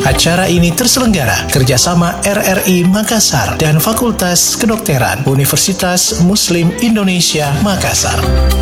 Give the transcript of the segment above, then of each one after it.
Acara ini terselenggara kerjasama RRI Makassar dan Fakultas Kedokteran Universitas Muslim Indonesia Makassar.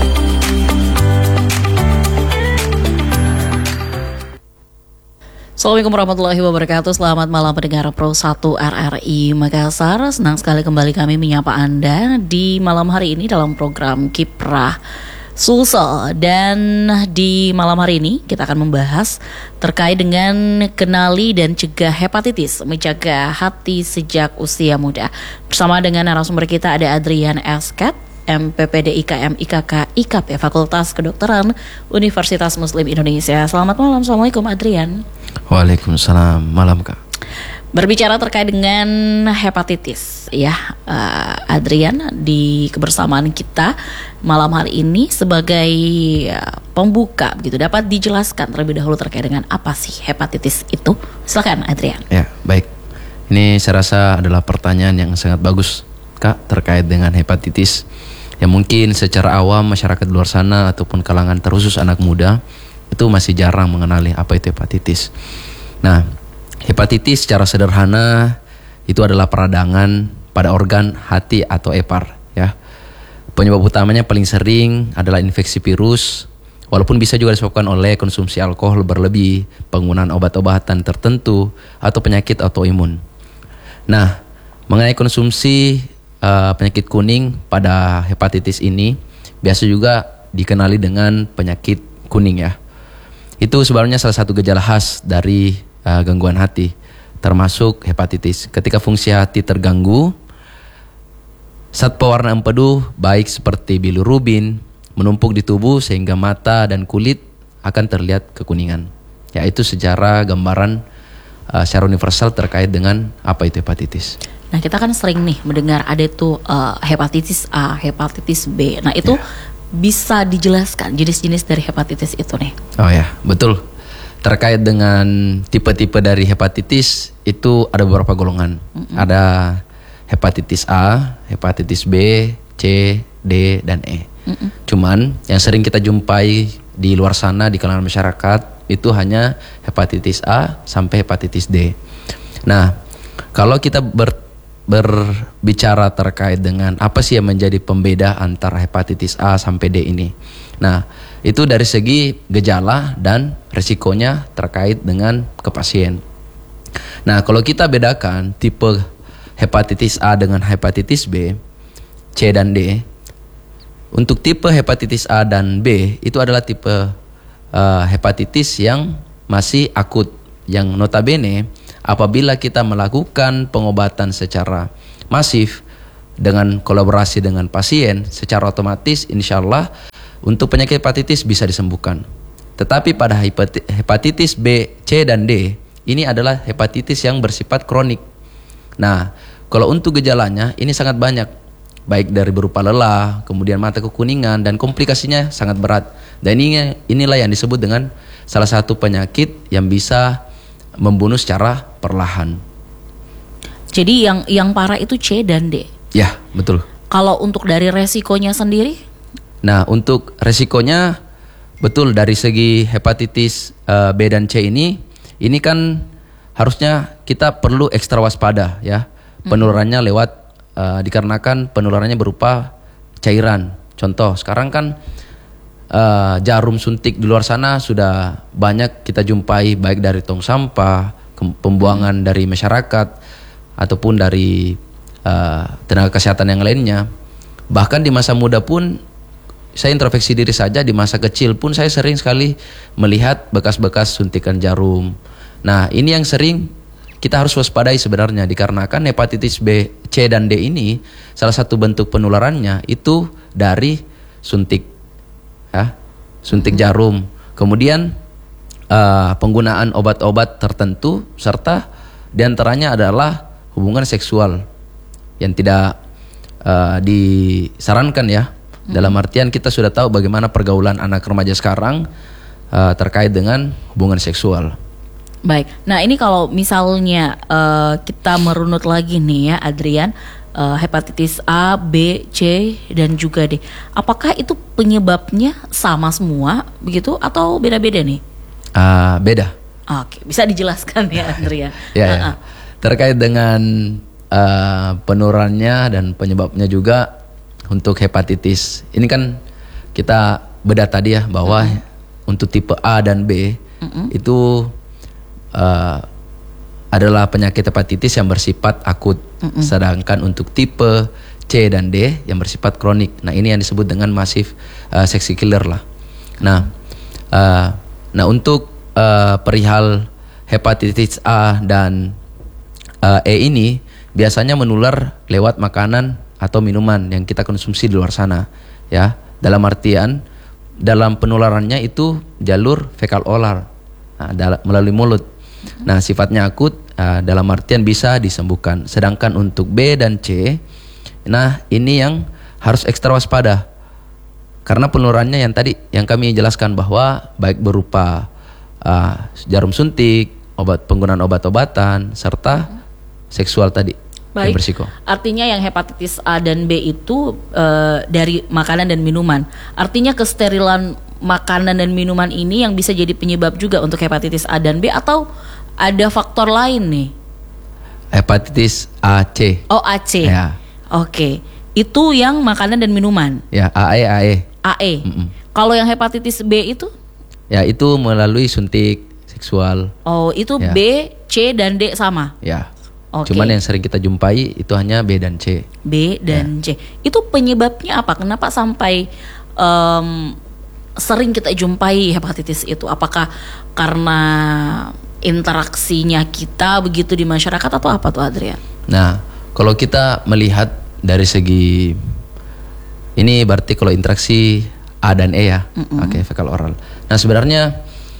Assalamualaikum warahmatullahi wabarakatuh. Selamat malam pendengar Pro 1 RRI Makassar. Senang sekali kembali kami menyapa Anda di malam hari ini dalam program Kiprah Sulsel. Dan di malam hari ini kita akan membahas terkait dengan kenali dan cegah hepatitis, menjaga hati sejak usia muda. Bersama dengan narasumber kita ada Adrian Esket, MPPD IKM IKK IKP Fakultas Kedokteran Universitas Muslim Indonesia. Selamat malam. Assalamualaikum Adrian. Waalaikumsalam. Malam Kak. Berbicara terkait dengan hepatitis ya, Adrian di kebersamaan kita malam hari ini sebagai pembuka begitu, dapat dijelaskan terlebih dahulu terkait dengan apa sih hepatitis itu? Silakan Adrian. Ya, baik. Ini saya rasa adalah pertanyaan yang sangat bagus Kak terkait dengan hepatitis. Yang mungkin secara awam masyarakat luar sana ataupun kalangan terkhusus anak muda itu masih jarang mengenali apa itu hepatitis. Nah, hepatitis secara sederhana itu adalah peradangan pada organ hati atau hepar ya. Penyebab utamanya paling sering adalah infeksi virus, walaupun bisa juga disebabkan oleh konsumsi alkohol berlebih, penggunaan obat-obatan tertentu, atau penyakit autoimun. Nah, mengenai konsumsi penyakit kuning pada hepatitis ini biasa juga dikenali dengan penyakit kuning ya. Itu sebenarnya salah satu gejala khas dari gangguan hati, termasuk hepatitis. Ketika fungsi hati terganggu, zat pewarna empedu baik seperti bilirubin menumpuk di tubuh sehingga mata dan kulit akan terlihat kekuningan. Yaitu secara gambaran secara universal terkait dengan apa itu hepatitis. Nah, kita kan sering nih mendengar ada itu hepatitis A, hepatitis B. Nah, itu bisa dijelaskan jenis-jenis dari hepatitis itu nih? Oh ya, betul. Terkait dengan tipe-tipe dari hepatitis itu ada beberapa golongan. Ada hepatitis A, hepatitis B, C, D, dan E. Cuman yang sering kita jumpai di luar sana di kalangan masyarakat itu hanya hepatitis A sampai hepatitis D. Nah, kalau kita berbicara terkait dengan apa sih yang menjadi pembeda antara hepatitis A sampai D ini. Nah, itu dari segi gejala dan resikonya terkait dengan ke pasien. Nah, kalau kita bedakan tipe hepatitis A dengan hepatitis B, C dan D. Untuk tipe hepatitis A dan B itu adalah tipe hepatitis yang masih akut, yang notabene apabila kita melakukan pengobatan secara masif dengan kolaborasi dengan pasien, secara otomatis insya Allah untuk penyakit hepatitis bisa disembuhkan. Tetapi pada hepatitis B, C, dan D ini adalah hepatitis yang bersifat kronik. Nah, kalau untuk gejalanya ini sangat banyak, baik dari berupa lelah, kemudian mata kekuningan, dan komplikasinya sangat berat. Dan inilah yang disebut dengan salah satu penyakit yang bisa membunuh secara perlahan. Jadi yang parah itu C dan D. Ya, betul. Kalau untuk dari resikonya sendiri? Nah, untuk resikonya betul dari segi hepatitis B dan C ini kan harusnya kita perlu ekstra waspada ya. Penularannya lewat dikarenakan penularannya berupa cairan. Contoh, sekarang kan jarum suntik di luar sana sudah banyak kita jumpai, baik dari tong sampah, pembuangan dari masyarakat ataupun dari tenaga kesehatan yang lainnya. Bahkan di masa muda pun saya introspeksi diri saja, di masa kecil pun saya sering sekali melihat bekas-bekas suntikan jarum. Nah, ini yang sering kita harus waspadai sebenarnya, dikarenakan hepatitis B, C, dan D ini salah satu bentuk penularannya itu dari suntik ya, suntik jarum. Kemudian penggunaan obat-obat tertentu, serta diantaranya adalah hubungan seksual yang tidak disarankan ya. Dalam artian kita sudah tahu bagaimana pergaulan anak remaja sekarang terkait dengan hubungan seksual. Baik, nah ini kalau misalnya kita merunut lagi nih ya Adrian, hepatitis A, B, C, dan juga D. Apakah itu penyebabnya sama semua begitu atau beda-beda nih? Beda. Oke, bisa dijelaskan ya Andrea? Ya. Terkait dengan penularannya dan penyebabnya juga untuk hepatitis. Ini kan kita bedah tadi ya bahwa untuk tipe A dan B itu adalah penyakit hepatitis yang bersifat akut. Sedangkan untuk tipe C dan D yang bersifat kronik. Nah, ini yang disebut dengan massive sexy killer lah. Nah, untuk perihal hepatitis A dan E ini biasanya menular lewat makanan atau minuman yang kita konsumsi di luar sana, ya. Dalam artian dalam penularannya itu jalur fekal oral, melalui mulut. Nah, sifatnya akut, dalam artian bisa disembuhkan. Sedangkan untuk B dan C, nah ini yang harus ekstra waspada. Karena penularannya yang tadi yang kami jelaskan bahwa baik berupa jarum suntik, penggunaan obat-obatan, serta seksual tadi. Baik, yang bersiko. Artinya yang hepatitis A dan B itu dari makanan dan minuman. Artinya kesterilan makanan dan minuman ini yang bisa jadi penyebab juga untuk hepatitis A dan B, atau ada faktor lain nih? Hepatitis AC. Oh, AC. Ya. Oke. Itu yang makanan dan minuman. Ya, AE. AE. Kalau yang hepatitis B itu? Ya, itu melalui suntik seksual. Oh, itu ya. B, C dan D sama? Ya. Okay. Cuman yang sering kita jumpai itu hanya B dan C. B dan C. Itu penyebabnya apa? Kenapa sampai sering kita jumpai hepatitis itu? Apakah karena interaksinya kita begitu di masyarakat atau apa tuh, Adrian? Nah, kalau kita melihat dari segi ini berarti kalau interaksi A dan E ya, fekal oral. Nah, sebenarnya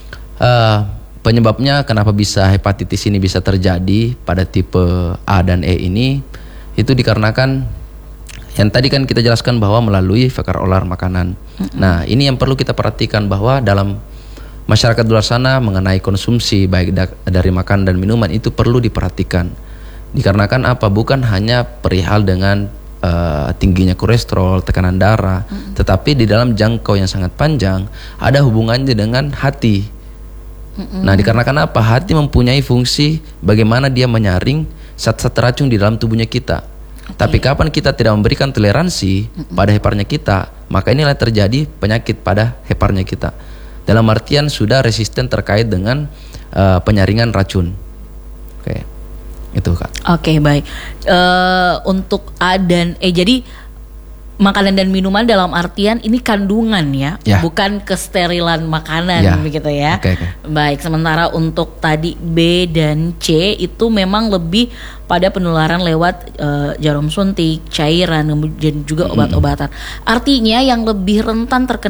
penyebabnya kenapa bisa hepatitis ini bisa terjadi pada tipe A dan E ini itu dikarenakan yang tadi kan kita jelaskan bahwa melalui fekal oral makanan. Nah, ini yang perlu kita perhatikan bahwa dalam masyarakat luar sana mengenai konsumsi baik dari makan dan minuman itu perlu diperhatikan. Dikarenakan apa? Bukan hanya perihal dengan tingginya kolesterol, tekanan darah, tetapi di dalam jangkau yang sangat panjang ada hubungannya dengan hati. Nah, dikarenakan apa? Hati mempunyai fungsi bagaimana dia menyaring zat-zat racun di dalam tubuhnya kita. Tapi kapan kita tidak memberikan toleransi pada heparnya kita, maka inilah terjadi penyakit pada heparnya kita. Dalam artian sudah resisten terkait dengan penyaringan racun. Oke, itu Kak. Oke, baik. Untuk A dan E, jadi makanan dan minuman dalam artian ini kandungan ya, bukan kesterilan makanan begitu ya. Okay. Baik, sementara untuk tadi B dan C itu memang lebih pada penularan lewat jarum suntik, cairan, dan juga obat-obatan. Artinya yang lebih rentan terkena